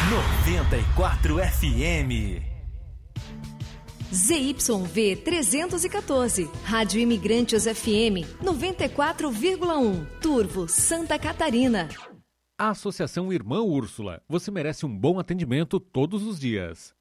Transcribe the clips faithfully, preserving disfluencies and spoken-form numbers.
noventa e quatro F M. Z Y V trezentos e quatorze, Rádio Imigrantes F M noventa e quatro vírgula um, Turvo, Santa Catarina. A Associação Irmã Úrsula. Você merece um bom atendimento todos os dias.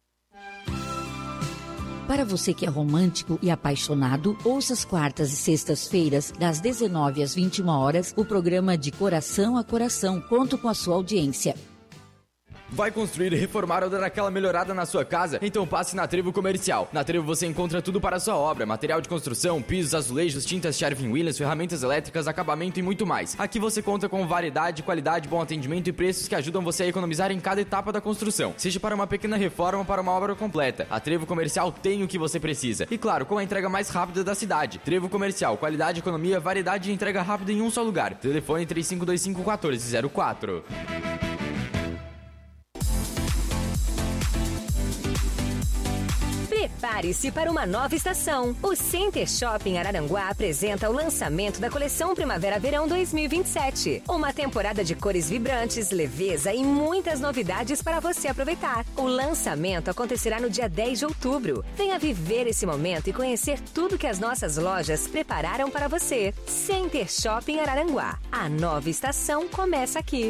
Para você que é romântico e apaixonado, ouça às quartas e sextas-feiras, das dezenove às vinte e uma horas, o programa De Coração a Coração. Conto com a sua audiência. Vai construir, reformar ou dar aquela melhorada na sua casa? Então passe na Trevo Comercial. Na Trevo você encontra tudo para a sua obra: material de construção, pisos, azulejos, tintas Sherwin-Williams, ferramentas elétricas, acabamento e muito mais. Aqui você conta com variedade, qualidade, bom atendimento e preços que ajudam você a economizar em cada etapa da construção, seja para uma pequena reforma ou para uma obra completa. A Trevo Comercial tem o que você precisa. E claro, com a entrega mais rápida da cidade. Trevo Comercial, qualidade, economia, variedade e entrega rápida em um só lugar. Telefone três cinco dois cinco, um quatro zero quatro. Prepare-se para uma nova estação. O Center Shopping Araranguá apresenta o lançamento da coleção Primavera-Verão dois mil e vinte e sete. Uma temporada de cores vibrantes, leveza e muitas novidades para você aproveitar. O lançamento acontecerá no dia dez de outubro. Venha viver esse momento e conhecer tudo que as nossas lojas prepararam para você. Center Shopping Araranguá. A nova estação começa aqui.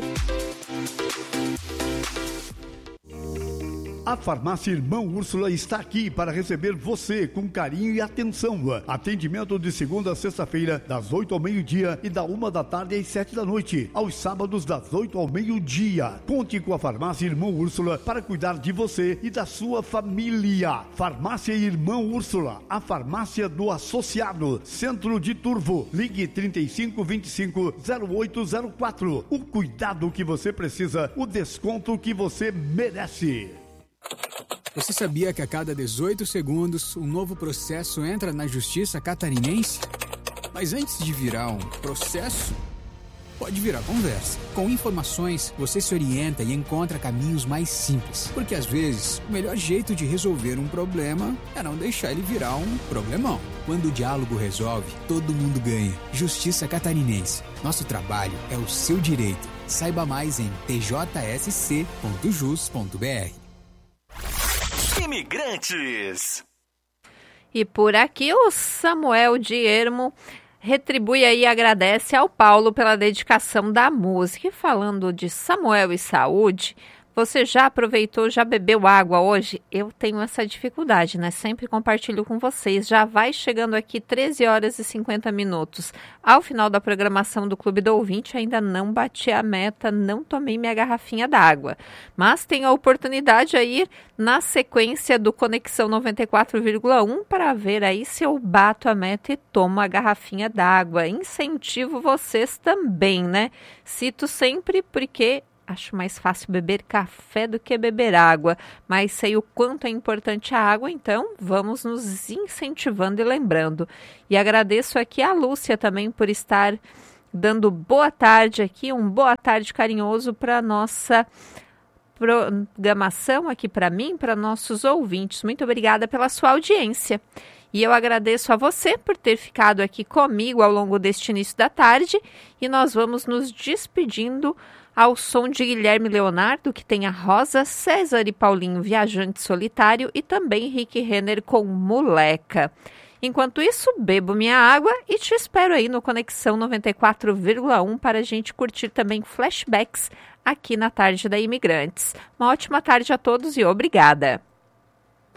A Farmácia Irmã Úrsula está aqui para receber você com carinho e atenção. Atendimento de segunda a sexta-feira, das oito ao meio-dia e da uma da tarde às sete da noite. Aos sábados, das oito ao meio-dia. Conte com a Farmácia Irmã Úrsula para cuidar de você e da sua família. Farmácia Irmã Úrsula, a farmácia do associado. Centro de Turvo. Ligue trinta e cinco, vinte e cinco, zero oito zero quatro. O cuidado que você precisa, o desconto que você merece. Você sabia que a cada dezoito segundos um novo processo entra na Justiça Catarinense? Mas antes de virar um processo, pode virar conversa. Com informações, você se orienta e encontra caminhos mais simples. Porque às vezes, o melhor jeito de resolver um problema é não deixar ele virar um problemão. Quando o diálogo resolve, todo mundo ganha. Justiça Catarinense. Nosso trabalho é o seu direito. Saiba mais em t j s c ponto jus ponto b r. Imigrantes. E por aqui o Samuel de Ermo retribui aí e agradece ao Paulo pela dedicação da música. E falando de Samuel e saúde, você já aproveitou, já bebeu água hoje? Eu tenho essa dificuldade, né? Sempre compartilho com vocês. Já vai chegando aqui treze horas e cinquenta minutos. Ao final da programação do Clube do Ouvinte, ainda não bati a meta, não tomei minha garrafinha d'água. Mas tenho a oportunidade aí na sequência do Conexão noventa e quatro vírgula um para ver aí se eu bato a meta e tomo a garrafinha d'água. Incentivo vocês também, né? Cito sempre porque acho mais fácil beber café do que beber água, mas sei o quanto é importante a água, então vamos nos incentivando e lembrando. E agradeço aqui a Lúcia também por estar dando boa tarde aqui, um boa tarde carinhoso para a nossa programação aqui para mim, para nossos ouvintes. Muito obrigada pela sua audiência. E eu agradeço a você por ter ficado aqui comigo ao longo deste início da tarde e nós vamos nos despedindo ao som de Guilherme Leonardo, que tem a Rosa, César e Paulinho, Viajante Solitário, e também Rick Renner com Moleca. Enquanto isso, bebo minha água e te espero aí no Conexão noventa e quatro vírgula um para a gente curtir também flashbacks aqui na Tarde da Imigrantes. Uma ótima tarde a todos e obrigada!